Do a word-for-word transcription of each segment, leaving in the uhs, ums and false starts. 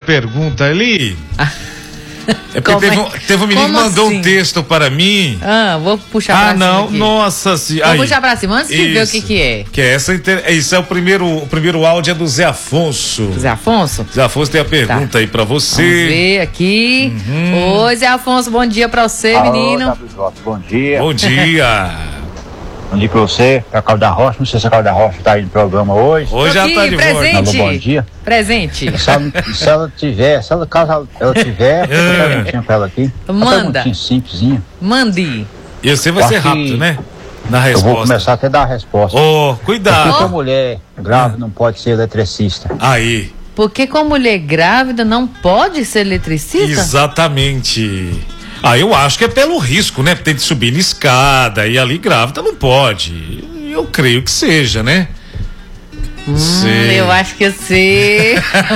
pergunta ali. É porque teve, é? um, teve um menino que mandou assim? um texto para mim. Ah, vou puxar ah, pra cima. Ah, não, aqui. nossa senhora. Vou puxar pra cima antes de ver o que que é. Que é essa, isso é o primeiro, o primeiro áudio é do Zé Afonso. Zé Afonso? Zé Afonso tem a pergunta tá. aí pra você. Vamos ver aqui. Uhum. Oi, Zé Afonso, bom dia pra você, Alô, menino. W J, bom dia. Bom dia. Bom dia pra você, é a Calda da Rocha, não sei se a Calda da Rocha tá aí no programa hoje. Hoje já tá de presente. volta. Alô, bom dia. Presente. Se ela, se ela tiver, se ela, caso ela tiver, eu uma perguntinha pra ela aqui. Manda. Uma perguntinha simplesinha. Mande. E você vai Eu ser acho rápido, que né? Na resposta. Eu vou começar até a dar a resposta. Oh, cuidado. Por que a mulher grávida não pode ser eletricista? Aí. Porque com mulher grávida não pode ser eletricista? Exatamente. Ah, eu acho que é pelo risco, né? Tem que subir na escada e ali grávida não pode. Eu creio que seja, né? Hum, eu acho que eu sei.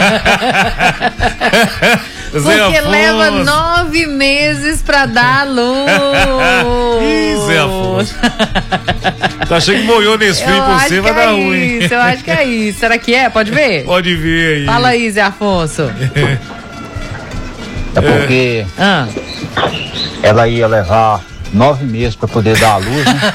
Porque leva nove meses pra dar a luz. Ih, Zé Afonso. Tá achando que molhou nesse frio por você, vai dar ruim. Isso, eu acho que é isso. Será que é? Pode ver? Pode ver aí. Fala aí, Zé Afonso. É porque é. Ah. ela ia levar nove meses pra poder dar a luz, né?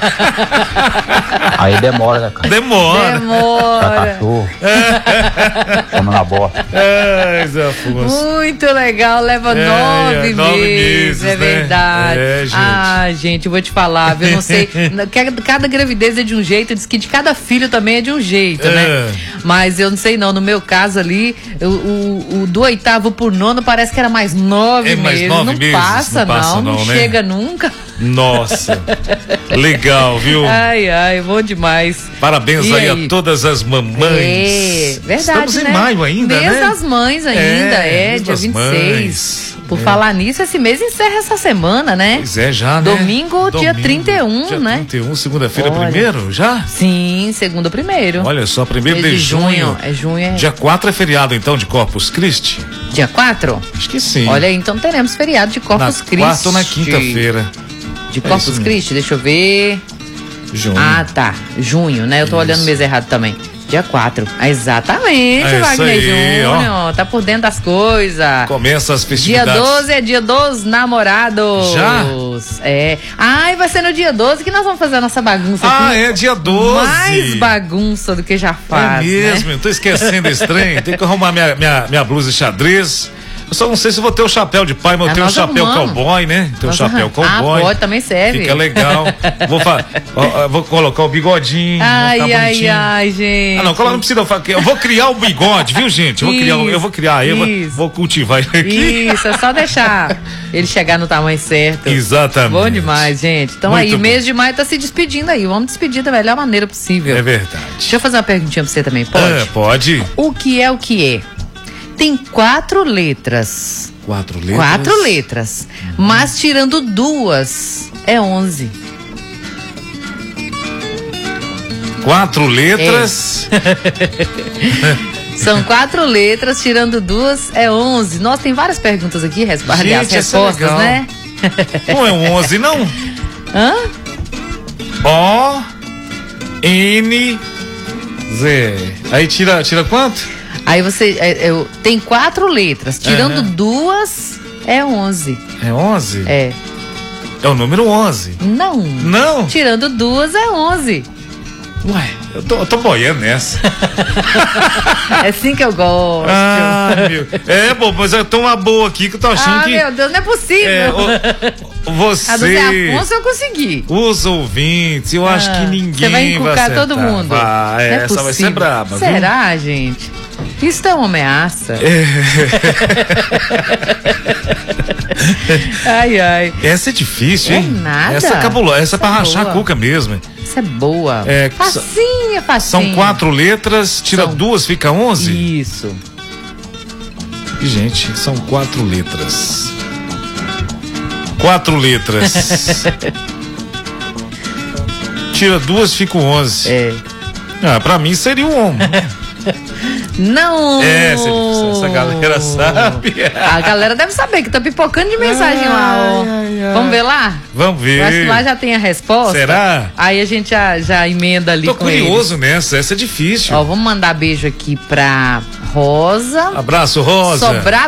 Aí demora, né, cara? Demora. Demora. Pra cachorro. Chama na bota. É, Zé Afonso. Muito legal, leva é, nove, nove meses, meses, é verdade. Né? É, gente. Ah, gente, eu vou te falar, eu não sei, cada gravidez é de um jeito, diz que de cada filho também é de um jeito, é. né? Mas eu não sei não, no meu caso ali, eu, o, o do oitavo por nono parece que era mais nove é, mais meses. Nove não, meses passa, não passa, não, não, não né? chega nunca. Nossa, legal, viu? Ai, ai, bom demais. Parabéns aí, aí a todas as mamães. É, verdade, Estamos né? em maio ainda, mês né? das mães ainda, é, é dia vinte e seis. Por é. falar nisso, esse mês encerra essa semana, né? Pois é, já, né? Domingo, Domingo dia trinta e um, dia né? trinta e um, segunda-feira, primeiro, já? Sim, segunda primeiro. Olha só, primeiro de, de junho. junho. É junho, é. Dia quatro é feriado, então, de Corpus Christi? Dia quatro? Acho que sim. Olha aí, então teremos feriado de Corpus na Christi. Quarta ou na quinta-feira. De Corpus é Christi, deixa eu ver. Junho. Ah, tá. Junho, né? Eu tô isso. olhando o mês errado também. Dia quatro. Ah, exatamente, é Wagner Júnior. Tá por dentro das coisas. Começa as festividades. Dia doze é dia dos namorados. Já? É. Ai, vai ser no dia doze que nós vamos fazer a nossa bagunça ah, aqui. Ah, é dia doze. Mais bagunça do que já faz. É mesmo, né? eu tô esquecendo esse trem. Tem que arrumar minha, minha, minha blusa xadrez. Eu só não sei se vou ter o chapéu de pai, mas eu tenho o chapéu arrumamos. cowboy, né? Tem o chapéu cowboy. Ah, pode, também serve. Fica legal. vou, fa... vou colocar o bigodinho. Ai, ai, bonitinho. ai, gente. Ah, não, não precisa. Eu vou criar o bigode, viu, gente? Eu vou criar, eu vou criar, eu vou, vou cultivar ele aqui. Isso, é só deixar ele chegar no tamanho certo. Exatamente. Bom demais, gente. Então Muito aí, bom. mês de maio tá se despedindo aí. Vamos despedir da melhor maneira possível. É verdade. Deixa eu fazer uma perguntinha pra você também, pode? É, pode. O que é o que é? Tem quatro letras. Quatro letras? Quatro letras. Uhum. Mas tirando duas, é onze. Quatro letras? É. São quatro letras, tirando duas, é onze. Nossa, tem várias perguntas aqui, aliás, Gente, respostas, é né? Não é um onze, não? Hã? O, N, Z. Aí tira, tira quanto? Aí você é, é, tem quatro letras, tirando uhum. duas é onze. É onze? É. É o número onze? Não. Não? Tirando duas é onze. Ué, eu tô, eu tô boiando nessa. É assim que eu gosto. Ah, meu. É, bom, mas eu tô uma boa aqui que eu tô achando ah, que... Ah, meu Deus, não é possível. É, o, você... A do Zé Afonso eu consegui. Os ouvintes, eu ah, acho que ninguém você vai encucar vai todo mundo. Vai, é essa possível. vai ser braba, viu? Será, gente? Isso é uma ameaça. É. Ai, ai. Essa é difícil, hein? É nada. Essa é cabulosa, essa, essa é pra é rachar a cuca mesmo. Essa é boa. É, facinha, facinha. São quatro letras, tira são... duas, fica onze? Isso. Gente, são quatro letras. Quatro letras. Tira duas, fica onze. É. Ah, pra mim seria o homem. Não! É, essa galera sabe. A galera deve saber que tá pipocando de mensagem ai, lá, ó. Ai, ai. Vamos ver lá? Vamos ver. Eu acho que lá já tem a resposta. Será? Aí a gente já, já emenda ali. Tô com curioso eles. nessa, essa é difícil. Ó, vamos mandar beijo aqui pra Rosa. Abraço, Rosa. Sobrar